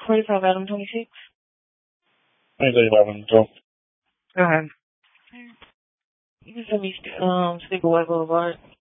45 Adam 26. 2011, go. Go ahead. You can send me Sleepaway Boulevard.